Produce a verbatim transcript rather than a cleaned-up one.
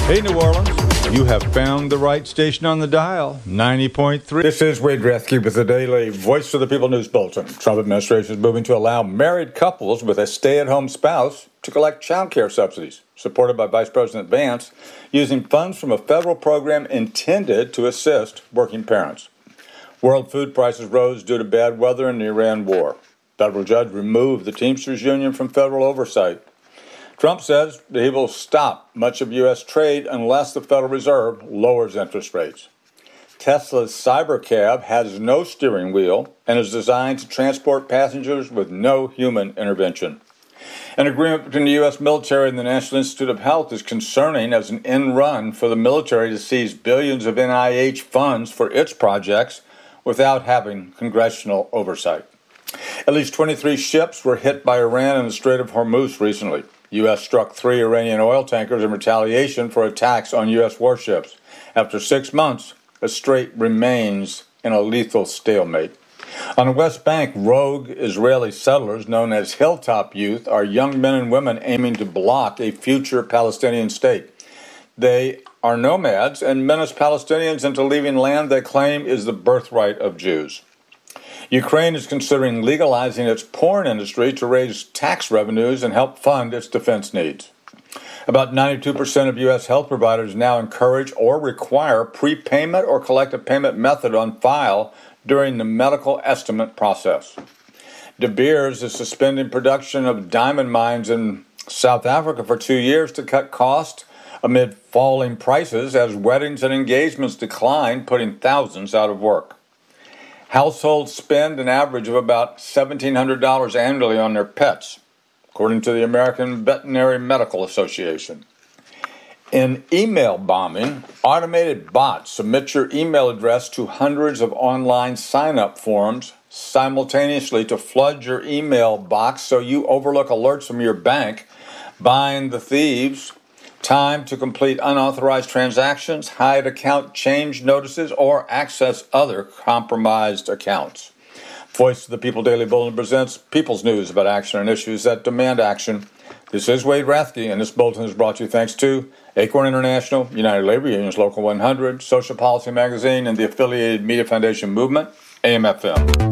Hey, New Orleans, you have found the right station on the dial, ninety point three. This is Wade Rathke with the Daily Voice of the People News Bulletin. Trump administration is moving to allow married couples with a stay-at-home spouse to collect child care subsidies, supported by Vice President Vance, using funds from a federal program intended to assist working parents. World food prices rose due to bad weather and the Iran war. Federal judge removed the Teamsters Union from federal oversight. Trump says that he will stop much of U S trade unless the Federal Reserve lowers interest rates. Tesla's Cybercab has no steering wheel and is designed to transport passengers with no human intervention. An agreement between the U S military and the National Institute of Health is concerning as an end run for the military to seize billions of N I H funds for its projects without having congressional oversight. At least twenty-three ships were hit by Iran in the Strait of Hormuz recently. U S struck three Iranian oil tankers in retaliation for attacks on U S warships. After six months, the strait remains in a lethal stalemate. On the West Bank, rogue Israeli settlers known as Hilltop Youth are young men and women aiming to block a future Palestinian state. They are nomads and menace Palestinians into leaving land they claim is the birthright of Jews. Ukraine is considering legalizing its porn industry to raise tax revenues and help fund its defense needs. About ninety-two percent of U S health providers now encourage or require prepayment or collective payment method on file during the medical estimate process. De Beers is suspending production of diamond mines in South Africa for two years to cut costs amid falling prices as weddings and engagements decline, putting thousands out of work. Households spend an average of about seventeen hundred dollars annually on their pets, according to the American Veterinary Medical Association. In email bombing, automated bots submit your email address to hundreds of online sign-up forms simultaneously to flood your email box so you overlook alerts from your bank, bind the thieves, time to complete unauthorized transactions, hide account change notices, or access other compromised accounts. Voice of the People Daily Bulletin presents People's News about action and issues that demand action. This is Wade Rathke, and this bulletin is brought to you thanks to Acorn International, United Labor Unions Local one hundred, Social Policy Magazine, and the affiliated Media Foundation Movement, A M F M.